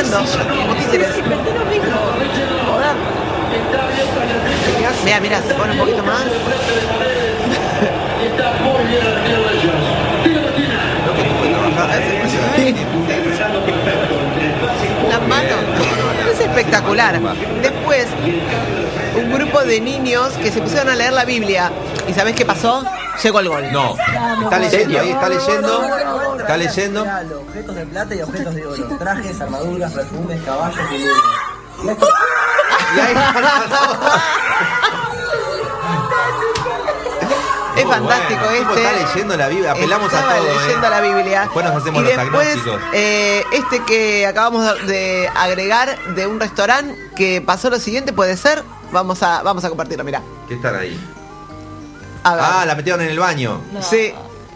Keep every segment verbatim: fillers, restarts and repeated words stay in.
haciendo? ¿Qué quieres? Joder. Mira, mira, se pone un poquito más. Las manos. Es espectacular. Después, un grupo de niños que se pusieron a leer la Biblia. ¿Y sabés qué pasó? Llegó el gol. No, está leyendo ahí, está leyendo. Está leyendo. Objetos de plata y objetos de oro. Trajes, armaduras, perfumes, caballos y libros. Y ahí Es fantástico bueno, este. Está leyendo la Biblia, apelamos Estaba a todo. leyendo eh. la Biblia. Después nos hacemos y los después, agnósticos. eh, este que acabamos de agregar de un restaurante que pasó lo siguiente, puede ser. Vamos a, vamos a compartirlo, mirá. ¿Qué están ahí? A ver. Ah, la metieron en el baño. No. Sí.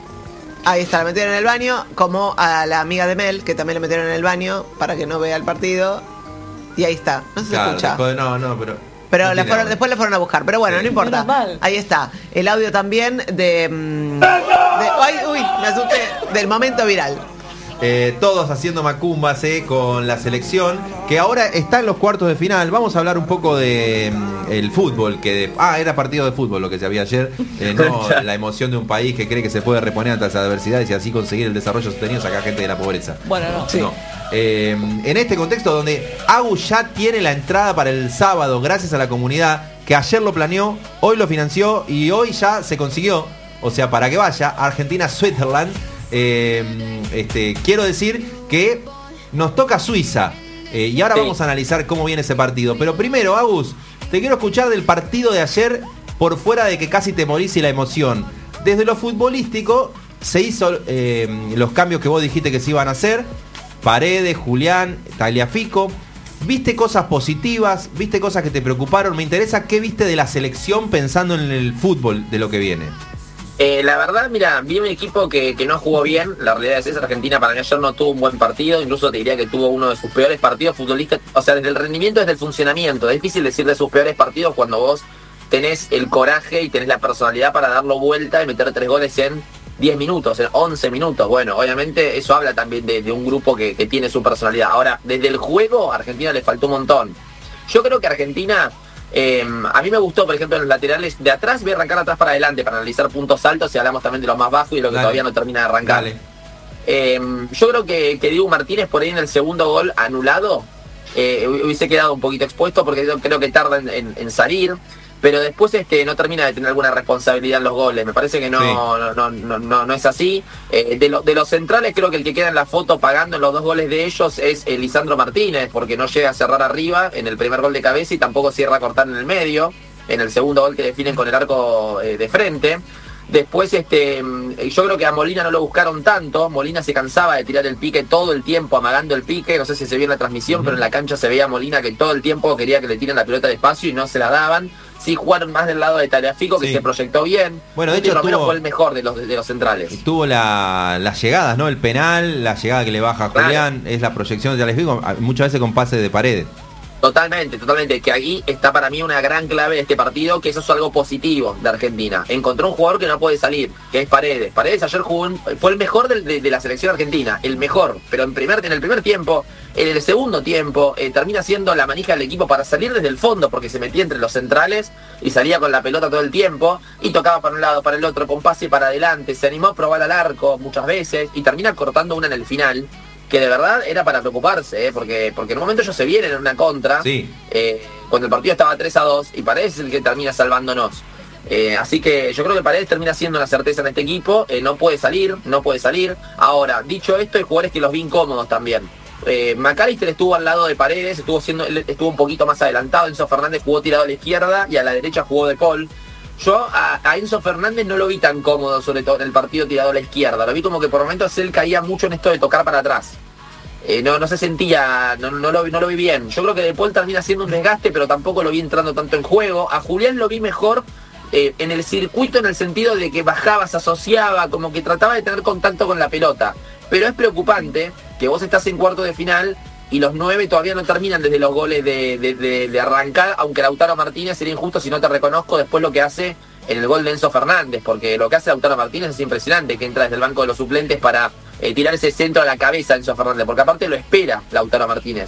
Ahí está, la metieron en el baño, como a la amiga de Mel, que también la metieron en el baño para que no vea el partido. Y ahí está, no se Claro, escucha. después- no, no, pero. Pero no la tiene fueron- audio. después la fueron a buscar. Pero bueno, Sí. no importa. Menos mal. Ahí está. El audio también de, mm, de- ay, uy, me asusté. Del momento viral. Eh, todos haciendo macumbas eh, con la selección, que ahora está en los cuartos de final. Vamos a hablar un poco de mm, el fútbol, que de- ah, era partido de fútbol lo que se había ayer, eh, no la emoción de un país que cree que se puede reponer ante las adversidades y así conseguir el desarrollo sostenido, sacar gente de la pobreza. Bueno, no. Sí. No. Eh, en este contexto donde Agus ya tiene la entrada para el sábado gracias a la comunidad que ayer lo planeó, hoy lo financió y hoy ya se consiguió, o sea, para que vaya Argentina-Switzerland. Eh, este, quiero decir que nos toca Suiza eh, y ahora Sí. vamos a analizar cómo viene ese partido. Pero primero, Agus, te quiero escuchar del partido de ayer, por fuera de que casi te morís y la emoción. Desde lo futbolístico se hizo eh, los cambios que vos dijiste que se iban a hacer. Paredes, Julián, Tagliafico. ¿Viste cosas positivas? ¿Viste cosas que te preocuparon? Me interesa qué viste de la selección pensando en el fútbol de lo que viene. Eh, la verdad, mira, vi un equipo que, que no jugó bien. La realidad es esa, Argentina para mí ayer no tuvo un buen partido. Incluso te diría que tuvo uno de sus peores partidos futbolistas. O sea, desde el rendimiento, desde el funcionamiento. Es difícil decir de sus peores partidos cuando vos tenés el coraje y tenés la personalidad para darlo vuelta y meter tres goles en diez minutos, en once minutos. Bueno, obviamente eso habla también de, de un grupo que, que tiene su personalidad. Ahora, desde el juego, a Argentina le faltó un montón. Yo creo que Argentina... Eh, a mí me gustó, por ejemplo, en los laterales de atrás, voy a arrancar atrás para adelante para analizar puntos altos y hablamos también de los más bajos y lo que Dale. todavía no termina de arrancar. Dale. Eh, yo creo que, que Dibu Martínez por ahí en el segundo gol anulado eh, hubiese quedado un poquito expuesto porque yo creo que tarda en, en- en salir, pero después este no termina de tener alguna responsabilidad en los goles. Me parece que no, Sí. no, no, no, no, no es así. Eh, de, lo- de los centrales creo que el que queda en la foto pagando en los dos goles de ellos es eh, Lisandro Martínez, porque no llega a cerrar arriba en el primer gol de cabeza y tampoco cierra a cortar en el medio, en el segundo gol que definen con el arco eh, de frente. Después, este, yo creo que a Molina no lo buscaron tanto. Molina se cansaba de tirar el pique todo el tiempo, amagando el pique. No sé si se vio en la transmisión, uh-huh. pero en la cancha se veía a Molina que todo el tiempo quería que le tiren la pelota despacio y no se la daban. Sí jugaron más del lado de Tagliafico, que Sí. se proyectó bien. Bueno, de hecho Romero tuvo- fue el mejor de los, de los centrales. Tuvo la, las llegadas, ¿no? El penal, la llegada que le baja a Claro. Julián, es la proyección de Tagliafico, muchas veces con pase de Paredes. Totalmente, totalmente. Que ahí está para mí una gran clave de este partido, que eso es algo positivo de Argentina. Encontró un jugador que no puede salir, que es Paredes. Paredes ayer jugó un- fue el mejor del- de, de la selección argentina, el mejor. Pero en, primer, en el primer tiempo, en el segundo tiempo, eh, termina siendo la manija del equipo para salir desde el fondo, porque se metía entre los centrales y salía con la pelota todo el tiempo y tocaba para un lado, para el otro, con pase para adelante. Se animó a probar al arco muchas veces y termina cortando una en el final, que de verdad era para preocuparse, ¿eh? porque, porque en un momento ellos se vienen en una contra, Sí. eh, cuando el partido estaba tres a dos, y Paredes es el que termina salvándonos. Eh, así que yo creo que Paredes termina siendo una certeza en este equipo, eh, no puede salir, no puede salir. Ahora, dicho esto, hay jugadores que los vi incómodos también. Eh, McAllister estuvo al lado de Paredes, estuvo siendo, él estuvo un poquito más adelantado. Enzo Fernández jugó tirado a la izquierda y a la derecha jugó De Paul. Yo a, a Enzo Fernández no lo vi tan cómodo, sobre todo en el partido tirado a la izquierda. Lo vi como que por momentos él caía mucho en esto de tocar para atrás. Eh, no, no se sentía, no, no, lo, no lo vi bien. Yo creo que De Paul termina siendo un desgaste, pero tampoco lo vi entrando tanto en juego. A Julián lo vi mejor eh, en el circuito, en el sentido de que bajaba, se asociaba, como que trataba de tener contacto con la pelota. Pero es preocupante que vos estás en cuarto de final y los nueve todavía no terminan desde los goles de, de, de, de arrancar, aunque Lautaro Martínez, sería injusto si no te reconozco después lo que hace en el gol de Enzo Fernández, porque lo que hace Lautaro Martínez es impresionante, que entra desde el banco de los suplentes para eh, tirar ese centro a la cabeza a Enzo Fernández, porque aparte lo espera Lautaro Martínez.